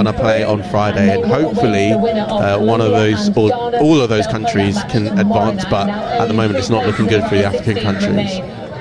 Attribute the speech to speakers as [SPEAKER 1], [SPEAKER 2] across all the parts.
[SPEAKER 1] on a play on Friday, and hopefully one of those or all of those countries can advance, but at the moment it's not looking good for the African countries.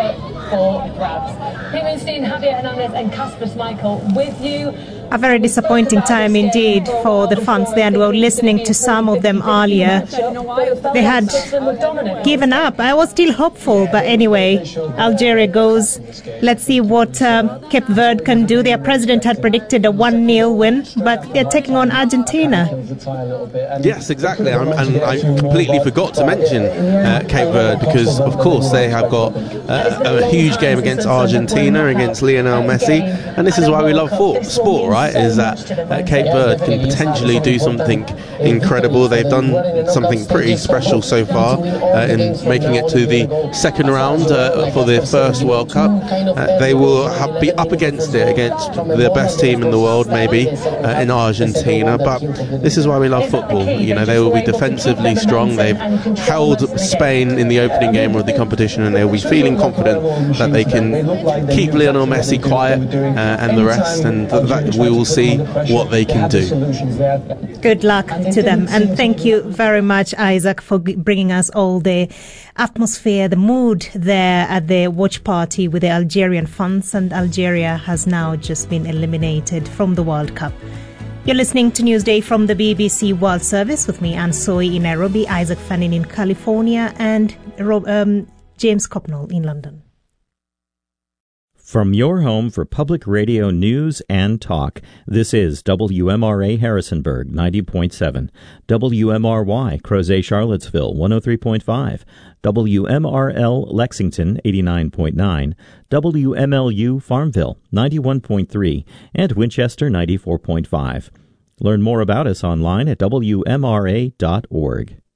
[SPEAKER 2] Javier Hernandez and Kasper Schmeichel with you.
[SPEAKER 3] A very disappointing time indeed for the fans there, and we were listening to some of them earlier. They had given up. I was still hopeful, but anyway, Algeria goes. Let's see what Cape Verde can do. Their president had predicted a 1-0 win, but they're taking on Argentina.
[SPEAKER 1] Yes, exactly. And I completely forgot to mention Cape Verde, because, of course, they have got a huge game against Argentina, against Lionel Messi, and this is why we love sport, right? Is that Cape Verde can potentially do something incredible. They've done something pretty special so far in making it to the second round for their first World Cup. They will be up against the best team in the world, maybe, in Argentina. But this is why we love football. You know, they will be defensively strong. They've held Spain in the opening game of the competition, and they'll be feeling confident that they can keep Lionel Messi quiet and the rest, and that we will see what they can do.
[SPEAKER 3] Good luck to them, and thank you very much, Isaac, for bringing us all the atmosphere, the mood there at the watch party with the Algerian fans, and Algeria has now just been eliminated from the World Cup. You're listening to Newsday from the BBC World Service with me, Anne Soy in Nairobi, Isaac Fannin in California, and James Copnall in London.
[SPEAKER 4] From your home for public radio news and talk, this is WMRA Harrisonburg 90.7, WMRY Crozet Charlottesville 103.5, WMRL Lexington 89.9, WMLU Farmville 91.3, and Winchester 94.5. Learn more about us online at WMRA.org.